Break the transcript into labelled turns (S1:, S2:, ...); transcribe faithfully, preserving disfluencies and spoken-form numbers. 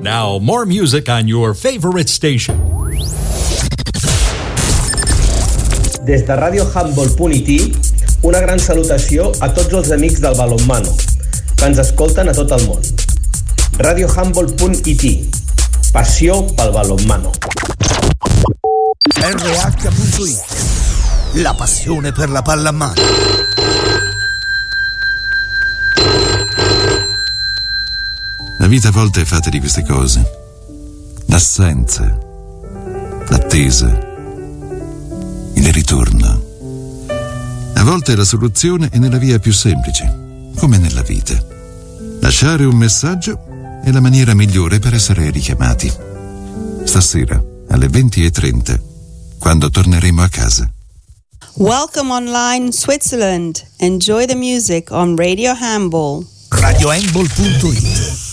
S1: now, more music on your favorite station.
S2: Des de Radio Humble punt I T, una gran salutació a tots els amics del balonmano, que ens escolten a tot el món. Radio Humble punt I T, passió pel balonmano.
S3: R H punto I T, la passione per la pallamano.
S4: La vita a volte è fatta di queste cose. L'assenza, l'attesa, il ritorno. A volte la soluzione è nella via più semplice, come nella vita. Lasciare un messaggio è la maniera migliore per essere richiamati. Stasera, alle venti e trenta, quando torneremo a casa.
S5: Welcome online Switzerland. Enjoy the music on Radio Humble.
S3: Radio Humble punto I T